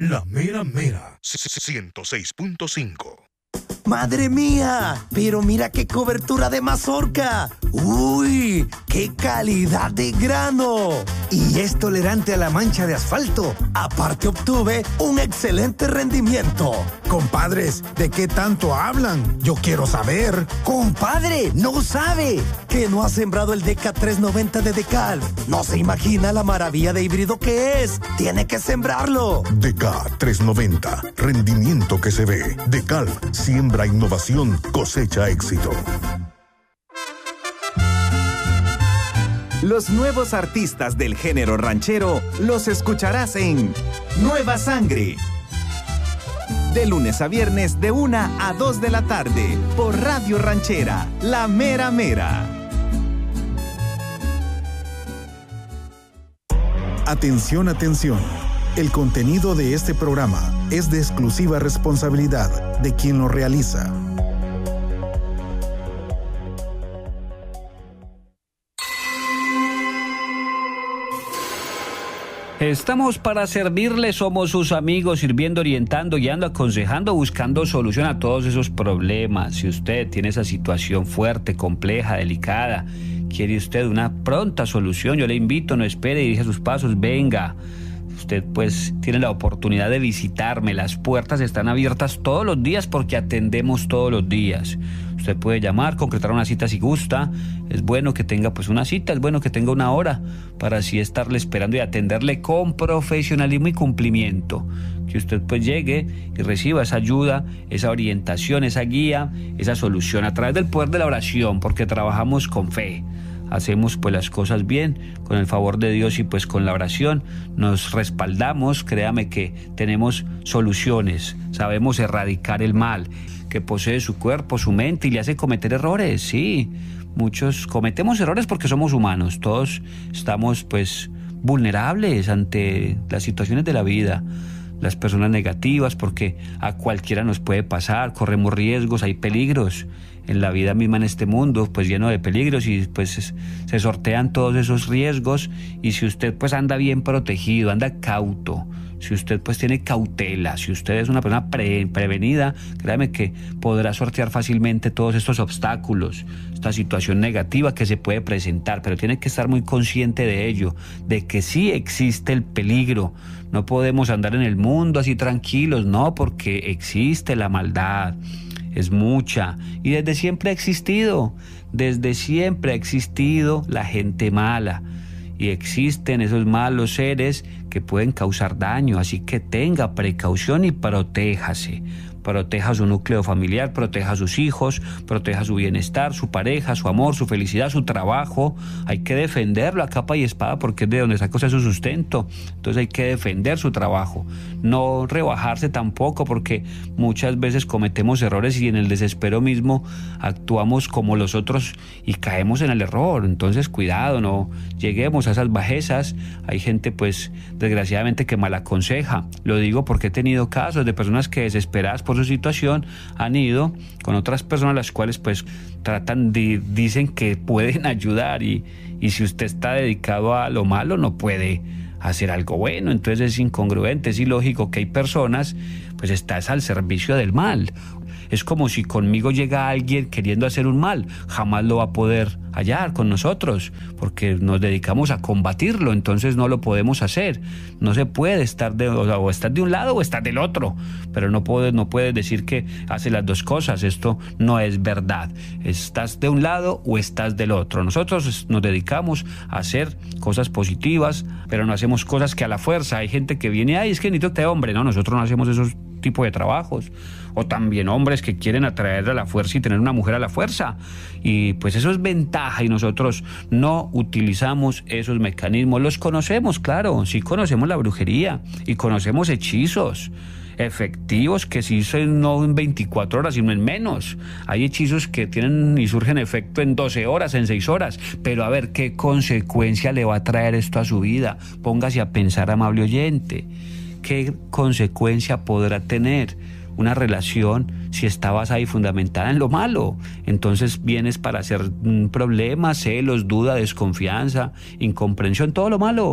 La Mera Mera 106.5. ¡Madre mía! Pero mira qué cobertura de mazorca. ¡Uy! ¡Qué calidad de grano! Y es tolerante a la mancha de asfalto. Aparte obtuve un excelente rendimiento. Compadres, ¿de qué tanto hablan? Yo quiero saber. ¡Compadre! ¡No sabe! ¿Que no ha sembrado el Deca 390 de Decal? No se imagina la maravilla de híbrido que es. ¡Tiene que sembrarlo! Deca 390. Rendimiento que se ve. Decal. Siembra innovación, cosecha éxito. Los nuevos artistas del género ranchero los escucharás en Nueva Sangre. De lunes a viernes de 1 a 2 de la tarde por Radio Ranchera, La Mera Mera. Atención, atención. El contenido de este programa es de exclusiva responsabilidad de quien lo realiza. Estamos para servirles, somos sus amigos, sirviendo, orientando, guiando, aconsejando, buscando solución a todos esos problemas. Si usted tiene esa situación fuerte, compleja, delicada, quiere usted una pronta solución, yo le invito, no espere, dirija sus pasos, venga. Usted pues tiene la oportunidad de visitarme, las puertas están abiertas todos los días porque atendemos todos los días. Usted puede llamar, concretar una cita si gusta, es bueno que tenga pues una cita, es bueno que tenga una hora para así estarle esperando y atenderle con profesionalismo y cumplimiento. Que usted pues llegue y reciba esa ayuda, esa orientación, esa guía, esa solución a través del poder de la oración, porque trabajamos con fe. Hacemos pues las cosas bien, con el favor de Dios y pues con la oración nos respaldamos, créame que tenemos soluciones, sabemos erradicar el mal que posee su cuerpo, su mente y le hace cometer errores, sí, muchos cometemos errores porque somos humanos, todos estamos pues vulnerables ante las situaciones de la vida, las personas negativas porque a cualquiera nos puede pasar, corremos riesgos, hay peligros en la vida misma en este mundo, pues lleno de peligros y pues se sortean todos esos riesgos y si usted pues anda bien protegido, anda cauto, si usted pues tiene cautela, si usted es una persona prevenida, créame que podrá sortear fácilmente todos estos obstáculos, esta situación negativa que se puede presentar, pero tiene que estar muy consciente de ello, de que sí existe el peligro, no podemos andar en el mundo así tranquilos, no, porque existe la maldad. Es mucha y desde siempre ha existido la gente mala y existen esos malos seres que pueden causar daño, así que tenga precaución y protéjase. Proteja su núcleo familiar, proteja a sus hijos, proteja su bienestar, su pareja, su amor, su felicidad, su trabajo. Hay que defenderlo a capa y espada porque es de donde saca su sustento. Entonces hay que defender su trabajo. No rebajarse tampoco porque muchas veces cometemos errores y en el desespero mismo actuamos como los otros y caemos en el error. Entonces cuidado, no lleguemos a esas bajezas. Hay gente pues desgraciadamente que mal aconseja. Lo digo porque he tenido casos de personas que desesperadas por su situación han ido con otras personas las cuales pues dicen que pueden ayudar y si usted está dedicado a lo malo no puede hacer algo bueno, entonces es incongruente, es ilógico que hay personas pues estás al servicio del mal. Es como si conmigo llega alguien queriendo hacer un mal, jamás lo va a poder hallar con nosotros, porque nos dedicamos a combatirlo, entonces no lo podemos hacer. No se puede estar o estás de un lado o estás del otro, pero no puedes decir que hace las dos cosas, esto no es verdad. Estás de un lado o estás del otro. Nosotros nos dedicamos a hacer cosas positivas, pero no hacemos cosas que a la fuerza. Hay gente que viene, ay, es que necesito este hombre, no, nosotros no hacemos esos tipo de trabajos, o también hombres que quieren atraer a la fuerza y tener una mujer a la fuerza, y pues eso es ventaja y nosotros no utilizamos esos mecanismos. Los conocemos, claro, sí conocemos la brujería y conocemos hechizos efectivos que sí son no en 24 horas sino en menos. Hay hechizos que tienen y surgen efecto en 12 horas, en 6 horas, pero a ver qué consecuencia le va a traer esto a su vida. Póngase a pensar, amable oyente, ¿qué consecuencia podrá tener una relación si está basada y fundamentada en lo malo? Entonces vienes para hacer problemas, celos, duda, desconfianza, incomprensión, todo lo malo.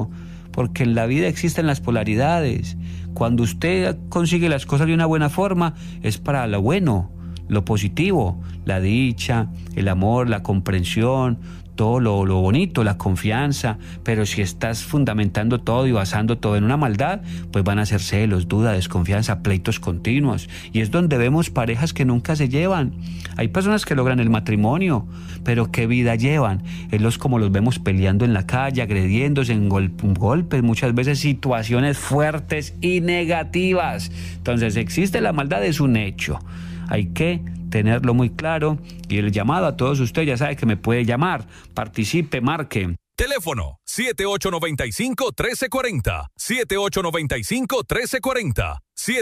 porque en la vida existen las polaridades. Cuando usted consigue las cosas de una buena forma, es para lo bueno, lo positivo, la dicha, el amor, la comprensión, todo lo bonito, la confianza. Pero si estás fundamentando todo y basando todo en una maldad, pues van a ser celos, duda, desconfianza, pleitos continuos. Y es donde vemos parejas que nunca se llevan. Hay personas que logran el matrimonio, pero ¿qué vida llevan? Es como los vemos peleando en la calle, agrediéndose en golpes, muchas veces situaciones fuertes y negativas. Entonces, existe la maldad, es un hecho. Hay que tenerlo muy claro, y el llamado a todos ustedes, ya sabe que me puede llamar, participe, marque. Teléfono 7895-1340, 7895-1340,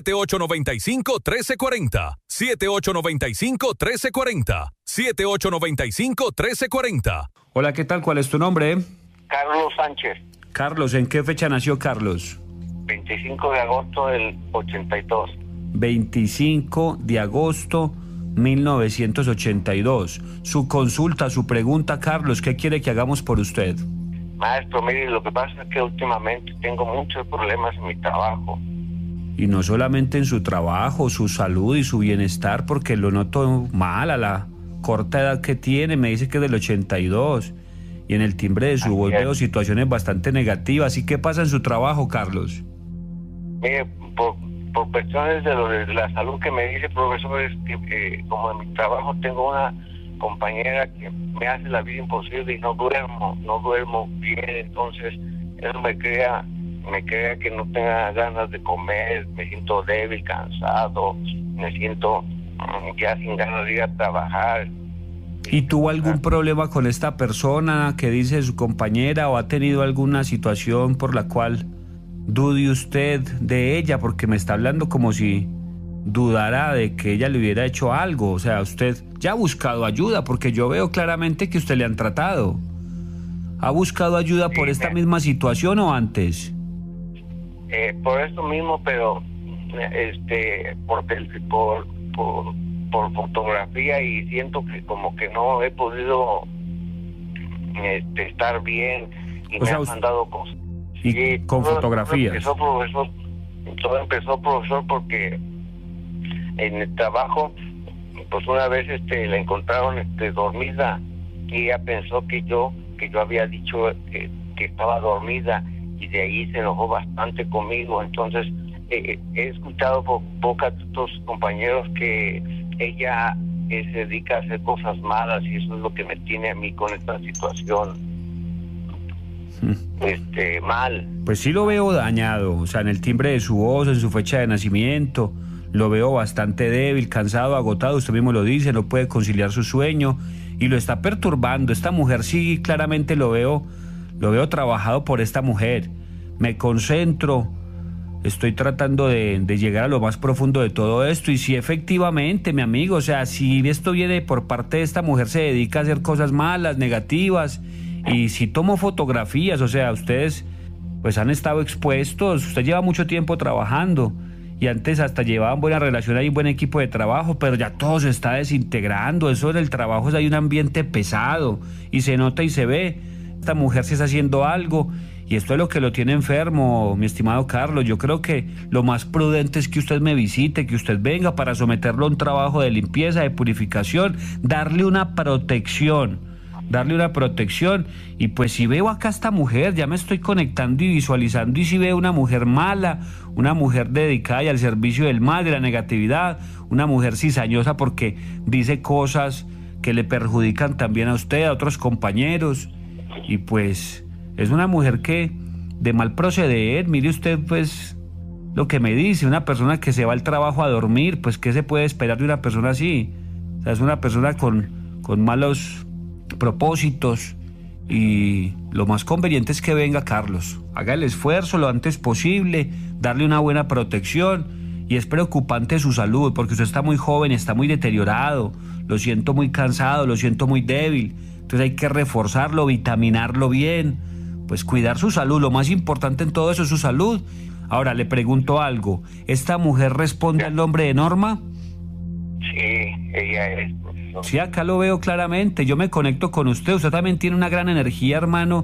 7895-1340, 7895-1340, 7895-1340. Hola, ¿qué tal? ¿Cuál es tu nombre? Carlos Sánchez. Carlos, ¿en qué fecha nació Carlos? 25 de agosto del 82. 25 de agosto 1982. Su consulta, su pregunta, Carlos, ¿qué quiere que hagamos por usted? Maestro, mire, lo que pasa es que últimamente tengo muchos problemas en mi trabajo. Y no solamente en su trabajo, su salud y su bienestar, porque lo noto mal a la corta edad que tiene, me dice que es del 82, y en el timbre de su voz veo situaciones bastante negativas. ¿Y qué pasa en su trabajo, Carlos? Mire, por cuestiones de la salud que me dice, profesor, es que como en mi trabajo tengo una compañera que me hace la vida imposible y no duermo bien, entonces eso me crea que no tenga ganas de comer, me siento débil, cansado, me siento ya sin ganas de ir a trabajar. ¿Y tuvo algún problema con esta persona que dice su compañera, o ha tenido alguna situación por la cual dude usted de ella? Porque me está hablando como si dudara de que ella le hubiera hecho algo. O sea, usted ya ha buscado ayuda, porque yo veo claramente que usted le han tratado. ¿Ha buscado ayuda por esta misma situación o antes? Por esto mismo, pero por fotografía, y siento que como que no he podido estar bien, y me han mandado cosas. ¿Y sí, con fotografías? Todo empezó, profesor, porque en el trabajo, pues una vez la encontraron dormida, y ella pensó que yo había dicho que estaba dormida, y de ahí se enojó bastante conmigo. Entonces he escuchado por boca de otros compañeros que ella se dedica a hacer cosas malas, y eso es lo que me tiene a mí con esta situación mal. Pues sí lo veo dañado, o sea, en el timbre de su voz, en su fecha de nacimiento, lo veo bastante débil, cansado, agotado. Usted mismo lo dice, no puede conciliar su sueño y lo está perturbando. Esta mujer sí, claramente lo veo trabajado por esta mujer. Me concentro, estoy tratando de llegar a lo más profundo de todo esto, y si efectivamente, mi amigo, o sea, si esto viene por parte de esta mujer, se dedica a hacer cosas malas, negativas, y si tomo fotografías, o sea, ustedes pues han estado expuestos, usted lleva mucho tiempo trabajando, y antes hasta llevaban buena relación, hay un buen equipo de trabajo, pero ya todo se está desintegrando. Eso en el trabajo, hay un ambiente pesado, y se nota y se ve. Esta mujer se está haciendo algo, y esto es lo que lo tiene enfermo, mi estimado Carlos. Yo creo que lo más prudente es que usted me visite, que usted venga para someterlo a un trabajo de limpieza, de purificación, darle una protección, y pues si veo acá a esta mujer, ya me estoy conectando y visualizando, y si veo una mujer mala, una mujer dedicada y al servicio del mal, de la negatividad, una mujer cizañosa porque dice cosas que le perjudican también a usted, a otros compañeros, y pues es una mujer que de mal proceder. Mire usted pues lo que me dice, una persona que se va al trabajo a dormir, pues ¿qué se puede esperar de una persona así? O sea, es una persona con malos propósitos, y lo más conveniente es que venga, Carlos, haga el esfuerzo lo antes posible, darle una buena protección, y es preocupante su salud, porque usted está muy joven, está muy deteriorado, lo siento muy cansado, lo siento muy débil. Entonces hay que reforzarlo, vitaminarlo bien, pues cuidar su salud. Lo más importante en todo eso es su salud. Ahora le pregunto algo, ¿esta mujer responde al nombre de Norma? Sí, ella es, profesor. Sí, acá lo veo claramente. Yo me conecto con usted también tiene una gran energía, hermano,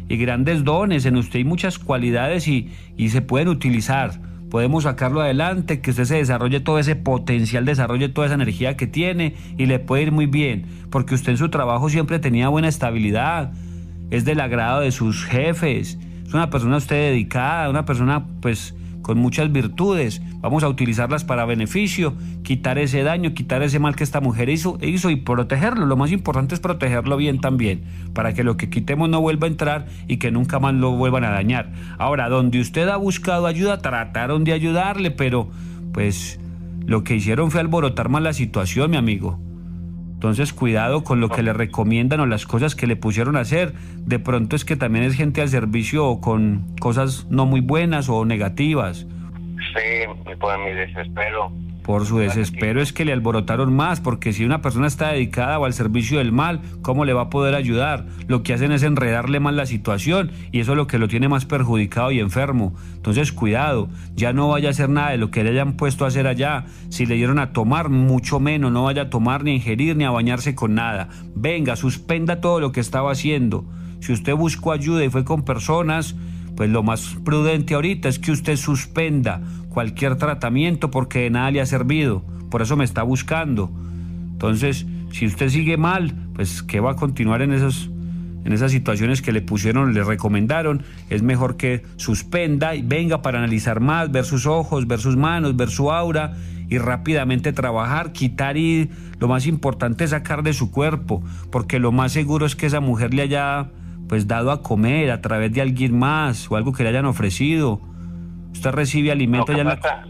y grandes dones. En usted hay muchas cualidades y se pueden utilizar. Podemos sacarlo adelante, que usted se desarrolle todo ese potencial, desarrolle toda esa energía que tiene y le puede ir muy bien, porque usted en su trabajo siempre tenía buena estabilidad, es del agrado de sus jefes, es una persona usted dedicada, una persona pues con muchas virtudes. Vamos a utilizarlas para beneficio, quitar ese daño, quitar ese mal que esta mujer hizo y protegerlo. Lo más importante es protegerlo bien también, para que lo que quitemos no vuelva a entrar y que nunca más lo vuelvan a dañar. Ahora, donde usted ha buscado ayuda, trataron de ayudarle, pero pues lo que hicieron fue alborotar más la situación, mi amigo. Entonces, cuidado con lo que le recomiendan o las cosas que le pusieron a hacer. De pronto es que también es gente al servicio o con cosas no muy buenas o negativas. Sí, por mi desespero. Por su desespero es que le alborotaron más, porque si una persona está dedicada o al servicio del mal, ¿cómo le va a poder ayudar? Lo que hacen es enredarle más la situación y eso es lo que lo tiene más perjudicado y enfermo. Entonces, cuidado, ya no vaya a hacer nada de lo que le hayan puesto a hacer allá. Si le dieron a tomar, mucho menos, no vaya a tomar, ni a ingerir, ni a bañarse con nada. Venga, suspenda todo lo que estaba haciendo. Si usted buscó ayuda y fue con personas, pues lo más prudente ahorita es que usted suspenda cualquier tratamiento porque de nada le ha servido. Por eso me está buscando. Entonces, si usted sigue mal, pues que va a continuar en esas situaciones que le pusieron, le recomendaron. Es mejor que suspenda y venga para analizar más, ver sus ojos, ver sus manos, ver su aura y rápidamente trabajar, quitar y lo más importante es sacar de su cuerpo, porque lo más seguro es que esa mujer le haya pues dado a comer a través de alguien más o algo que le hayan ofrecido. Usted recibe alimento lo ya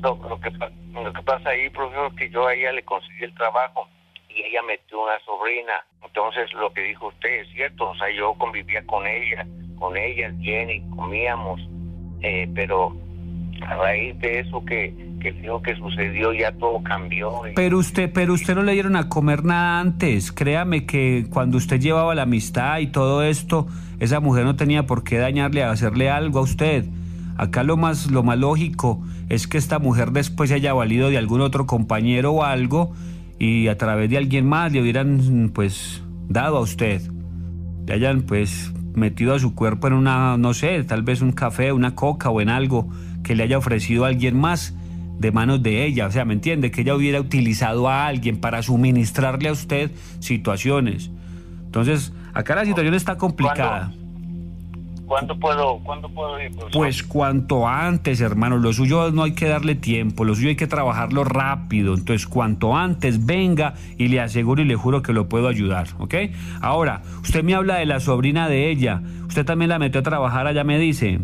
que pasa ahí, profesor, que yo a ella le conseguí el trabajo y ella metió una sobrina. Entonces lo que dijo usted es cierto, o sea, yo convivía con ella bien y comíamos, pero a raíz de eso que digo que sucedió ya todo cambió. Pero usted no le dieron a comer nada antes. Créame que cuando usted llevaba la amistad y todo esto, esa mujer no tenía por qué dañarle, hacerle algo a usted. Acá lo más lógico es que esta mujer después se haya valido de algún otro compañero o algo y a través de alguien más le hubieran pues dado a usted, le hayan pues metido a su cuerpo en una, no sé, tal vez un café, una coca o en algo que le haya ofrecido a alguien más de manos de ella. O sea, ¿me entiende? Que ella hubiera utilizado a alguien para suministrarle a usted situaciones. Entonces, acá la situación está complicada. ¿Cuándo puedo ir, profesor? Pues cuanto antes, hermano. Lo suyo no hay que darle tiempo, lo suyo hay que trabajarlo rápido. Entonces, cuanto antes venga y le aseguro y le juro que lo puedo ayudar, ¿ok? Ahora, usted me habla de la sobrina de ella. ¿Usted también la metió a trabajar allá, me dice?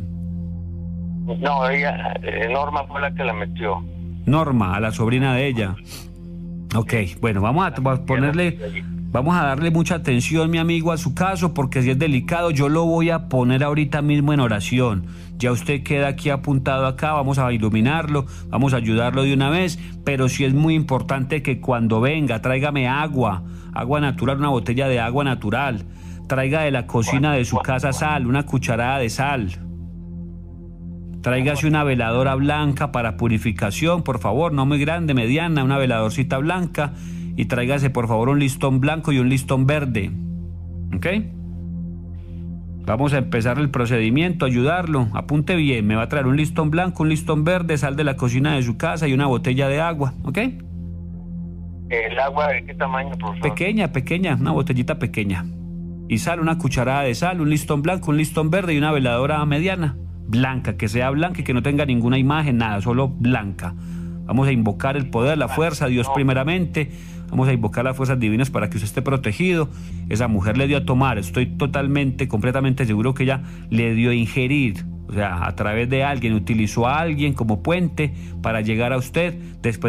No, ella, Norma fue la que la metió. Norma, a la sobrina de ella. Ok, bueno, vamos a darle mucha atención, mi amigo, a su caso, porque si es delicado, yo lo voy a poner ahorita mismo en oración. Ya usted queda aquí apuntado acá, vamos a iluminarlo, vamos a ayudarlo de una vez, pero sí es muy importante que cuando venga, tráigame agua natural, una botella de agua natural, traiga de la cocina de su casa sal, una cucharada de sal. Tráigase una veladora blanca para purificación, por favor, no muy grande, mediana, una veladorcita blanca. Y tráigase, por favor, un listón blanco y un listón verde. ¿Ok? Vamos a empezar el procedimiento, ayudarlo. Apunte bien, me va a traer un listón blanco, un listón verde, sal de la cocina de su casa y una botella de agua. ¿Ok? ¿El agua de qué tamaño, profesor? Pequeña, una botellita pequeña. Y sal, una cucharada de sal, un listón blanco, un listón verde y una veladora mediana. Blanca, que sea blanca y que no tenga ninguna imagen, nada, solo blanca. Vamos a invocar el poder, la fuerza, Dios primeramente. Vamos a invocar las fuerzas divinas para que usted esté protegido. Esa mujer le dio a tomar, estoy completamente seguro que ella le dio a ingerir. O sea, a través de alguien, utilizó a alguien como puente para llegar a usted. Después